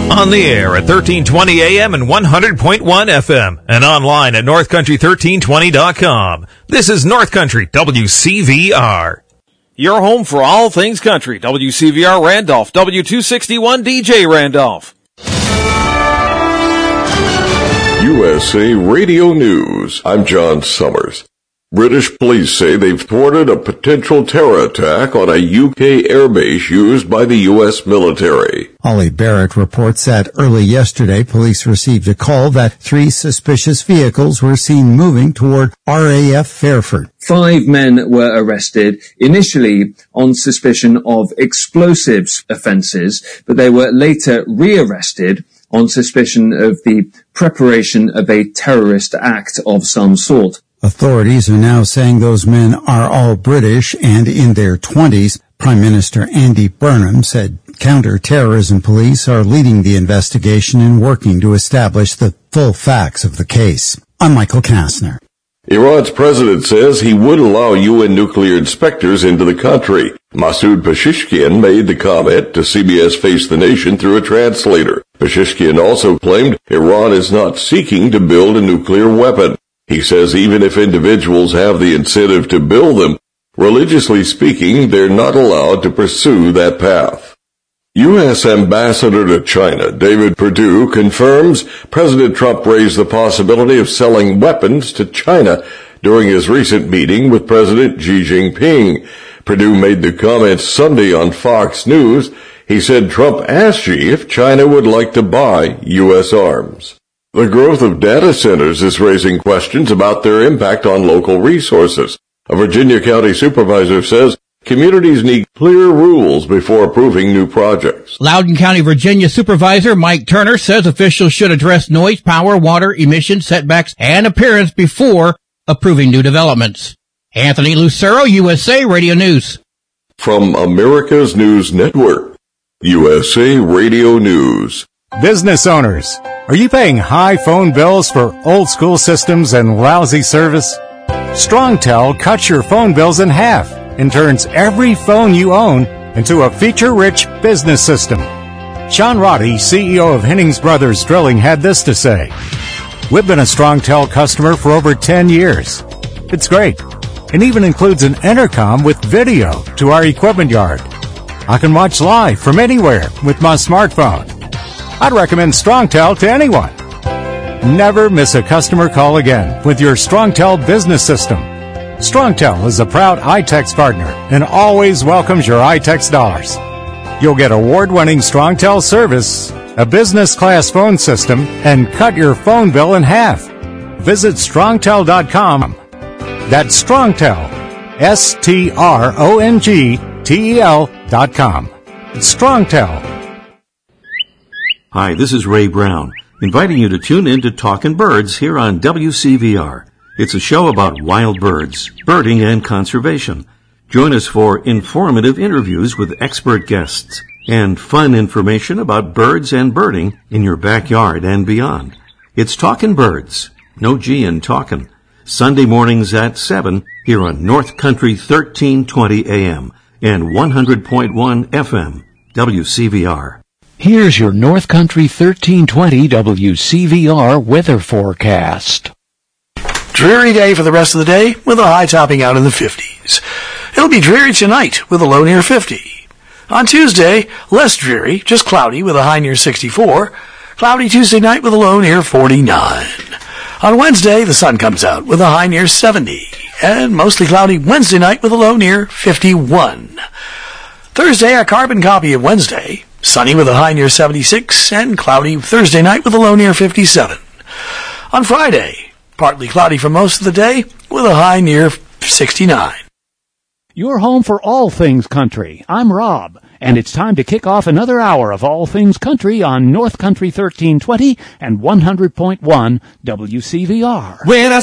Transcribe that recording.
On the air at 1320 AM and 100.1 FM and online at northcountry1320.com. This is North Country WCVR. Your home for all things country. WCVR Randolph, W261 DJ Randolph. USA Radio News. I'm John Summers. British police say they've thwarted a potential terror attack on a UK airbase used by the U.S. military. Ollie Barrett reports that early yesterday, police received a call that 3 suspicious vehicles were seen moving toward RAF Fairford. 5 men were arrested, initially on suspicion of explosives offences, but they were later rearrested on suspicion of the preparation of a terrorist act of some sort. Authorities are now saying those men are all British and in their 20s. Prime Minister Andy Burnham said counter-terrorism police are leading the investigation and working to establish the full facts of the case. I'm Michael Kastner. Iran's president says he would allow UN nuclear inspectors into the country. Masoud Pezeshkian made the comment to CBS Face the Nation through a translator. Pezeshkian also claimed Iran is not seeking to build a nuclear weapon. He says even if individuals have the incentive to build them, religiously speaking, they're not allowed to pursue that path. U.S. Ambassador to China, David Perdue, confirms President Trump raised the possibility of selling weapons to China during his recent meeting with President Xi Jinping. Perdue made the comments Sunday on Fox News. He said Trump asked Xi if China would like to buy U.S. arms. The growth of data centers is raising questions about their impact on local resources. A Virginia county supervisor says communities need clear rules before approving new projects. Loudoun County, Virginia Supervisor Mike Turner says officials should address noise, power, water, emissions, setbacks, and appearance before approving new developments. Anthony Lucero, USA Radio News. From America's News Network, USA Radio News. Business owners, are you paying high phone bills for old-school systems and lousy service? StrongTel cuts your phone bills in half and turns every phone you own into a feature-rich business system. Sean Roddy, CEO of Hennings Brothers Drilling, had this to say: "We've been a StrongTel customer for over 10 years. It's great, and even includes an intercom with video to our equipment yard. I can watch live from anywhere with my smartphone. I'd recommend StrongTel to anyone. Never miss a customer call again with your StrongTel business system. StrongTel is a proud iTex partner and always welcomes your iTex dollars. You'll get award-winning StrongTel service, a business-class phone system, and cut your phone bill in half. Visit StrongTel.com. That's StrongTel, StrongTel.com. It's StrongTel. Hi, this is Ray Brown, inviting you to tune in to Talkin' Birds here on WCVR. It's a show about wild birds, birding, and conservation. Join us for informative interviews with expert guests and fun information about birds and birding in your backyard and beyond. It's Talkin' Birds, no G in talkin', Sunday mornings at 7 here on North Country 1320 AM and 100.1 FM, WCVR. Here's your North Country 1320 WCVR weather forecast. Dreary day for the rest of the day with a high topping out in the 50s. It'll be dreary tonight with a low near 50. On Tuesday, less dreary, just cloudy with a high near 64. Cloudy Tuesday night with a low near 49. On Wednesday, the sun comes out with a high near 70. And mostly cloudy Wednesday night with a low near 51. Thursday, a carbon copy of Wednesday. Sunny with a high near 76 and cloudy Thursday night with a low near 57. On Friday, partly cloudy for most of the day with a high near 69. Your home for all things country. I'm Rob, and it's time to kick off another hour of all things country on North Country 1320 and 100.1 WCVR. When I